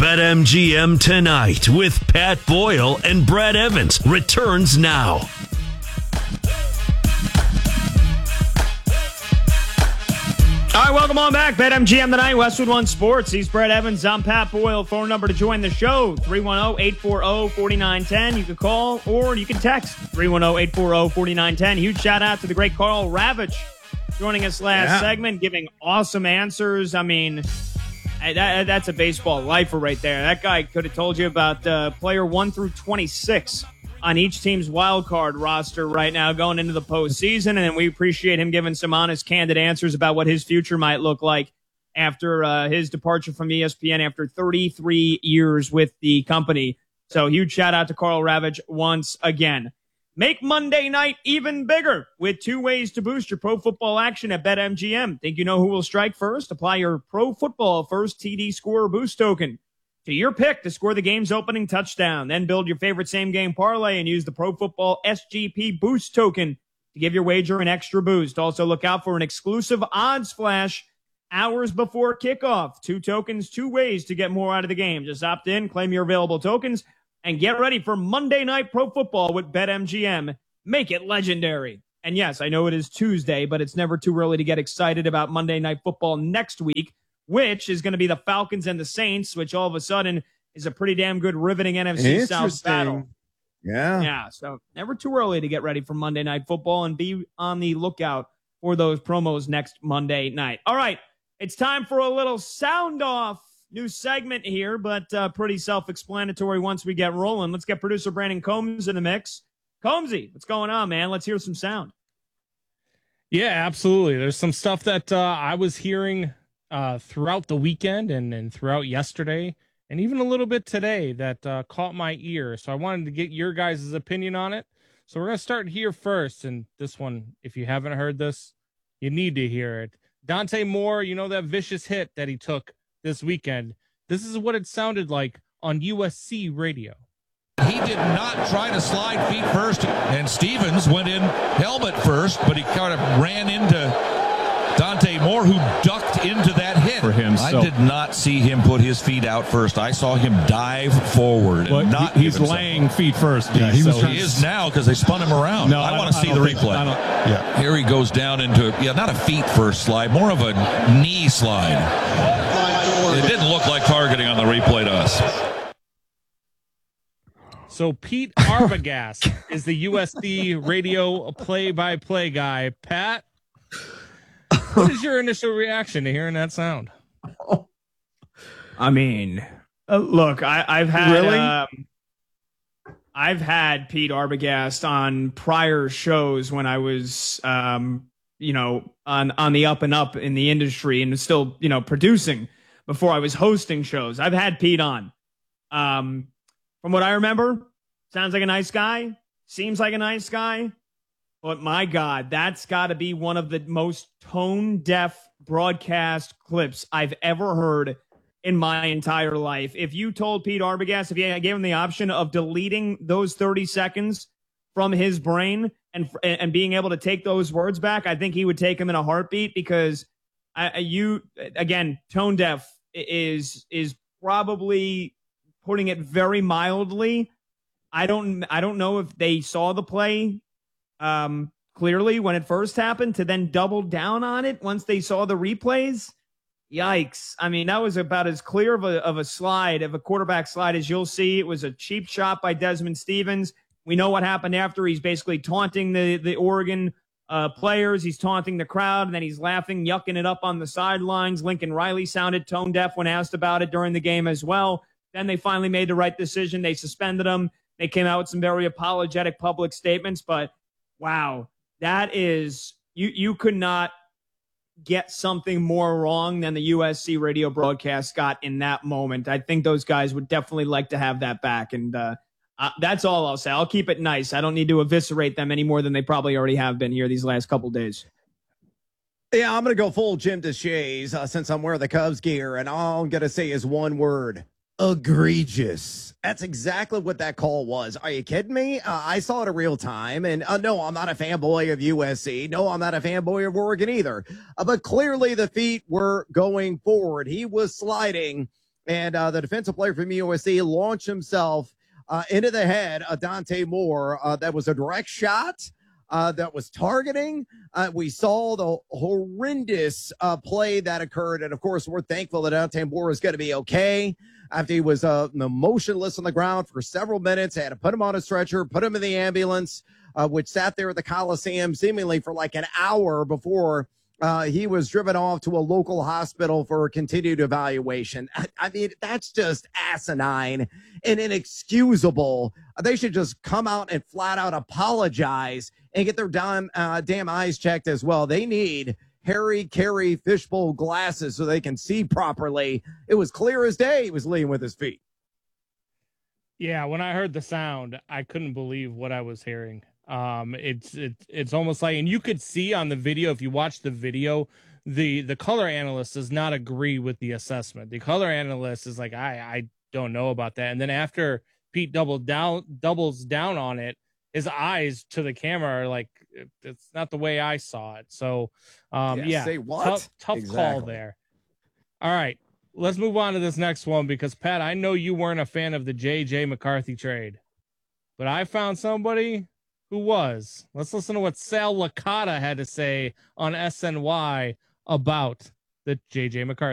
BetMGM Tonight with Pat Boyle and Brad Evans returns now. All right, welcome on back. BetMGM Tonight, Westwood One Sports. He's Brad Evans. I'm Pat Boyle. Phone number to join the show, 310-840-4910. You can call or you can text, 310-840-4910. Huge shout-out to the great Karl Ravech joining us last segment, giving awesome answers. I mean, that's a baseball lifer right there. That guy could have told you about player 1 through 26 on each team's wild card roster right now going into the postseason, and we appreciate him giving some honest, candid answers about what his future might look like after his departure from ESPN after 33 years with the company. So huge shout out to Karl Ravech once again. Make Monday night even bigger with 2 ways to boost your pro football action at BetMGM. Think you know who will strike first? Apply your Pro Football First TD Score Boost token to your pick to score the game's opening touchdown. Then build your favorite same-game parlay and use the Pro Football SGP Boost token to give your wager an extra boost. Also, look out for an exclusive odds flash hours before kickoff. 2 tokens, 2 ways to get more out of the game. Just opt in, claim your available tokens, and get ready for Monday Night Pro Football with BetMGM. Make it legendary. And yes, I know it is Tuesday, but it's never too early to get excited about Monday Night Football next week, which is going to be the Falcons and the Saints, which all of a sudden is a pretty damn good riveting NFC South battle. Yeah, so never too early to get ready for Monday Night Football and be on the lookout for those promos next Monday night. All right, it's time for a little sound off. New segment here, but pretty self-explanatory once we get rolling. Let's get producer Brandon Combs in the mix. Combsy, what's going on, man? Let's hear some sound. Yeah, absolutely. There's some stuff that I was hearing throughout the weekend and throughout yesterday and even a little bit today that caught my ear. So I wanted to get your guys' opinion on it. So we're going to start here first. And this one, if you haven't heard this, you need to hear it. Dante Moore, you know, that vicious hit that he took this weekend. This is what it sounded like on USC radio. He did not try to slide feet first, and Stevens went in helmet first, but he kind of ran into Dante Moore, who ducked into that hit. For him, I did not see him put his feet out first. I saw him dive forward. But not he's laying feet first. Yeah, he is now because they spun him around. No, I want to see the replay. Here he goes down into, not a feet first slide, more of a knee slide. It didn't look like targeting on the replay to us. So Pete Arbogast is the USC radio play-by-play guy. Pat, what is your initial reaction to hearing that sound? I mean, look, I've had I've had Pete Arbogast on prior shows when I was on the up and up in the industry and still producing before I was hosting shows. I've had Pete on. From what I remember, sounds like a nice guy, seems like a nice guy. But my God, that's got to be one of the most tone-deaf broadcast clips I've ever heard in my entire life. If you told Pete Arbogast, if you gave him the option of deleting those 30 seconds from his brain and being able to take those words back, I think he would take them in a heartbeat because tone deaf is probably putting it very mildly. I don't know if they saw the play clearly when it first happened to then double down on it once they saw the replays. Yikes. I mean, that was about as clear of a quarterback slide as you'll see. It was a cheap shot by Desmond Stevens. We know what happened after. He's basically taunting the Oregon players. He's taunting the crowd, and then he's laughing, yucking it up on the sidelines. Lincoln Riley sounded tone deaf when asked about it during the game as well. Then they finally made the right decision. They suspended him. They came out with some very apologetic public statements, but wow, that is, you could not get something more wrong than the USC radio broadcast got in that moment. I think those guys would definitely like to have that back. And that's all I'll say. I'll keep it nice. I don't need to eviscerate them any more than they probably already have been here these last couple days. Yeah, I'm going to go full Jim DeShays since I'm wearing the Cubs gear, and all I'm going to say is one word: egregious. That's exactly what that call was. Are you kidding me? I saw it in real time, and no, I'm not a fanboy of USC. No, I'm not a fanboy of Oregon either. But clearly the feet were going forward. He was sliding And the defensive player from USC launched himself into the head of Dante Moore. That was a direct shot. That was targeting. We saw the horrendous play that occurred. And of course, we're thankful that Dante Moore is going to be okay after he was motionless on the ground for several minutes. They had to put him on a stretcher, put him in the ambulance, which sat there at the Coliseum seemingly for like an hour before he was driven off to a local hospital for continued evaluation. I mean, that's just asinine and inexcusable. They should just come out and flat out apologize and get their damn eyes checked as well. They need Harry Carey fishbowl glasses so they can see properly. It was clear as day he was leading with his feet. Yeah, when I heard the sound, I couldn't believe what I was hearing. It's almost like, and you could see on the video, if you watch the video, the color analyst does not agree with the assessment. The color analyst is like, I don't know about that. And then after Pete doubles down on it, his eyes to the camera are like, it's not the way I saw it. So, Say what? Tough exactly. call there. All right, let's move on to this next one because, Pat, I know you weren't a fan of the J.J. McCarthy trade, but I found somebody who was. Let's listen to what Sal Licata had to say on SNY about the J.J. McCarthy.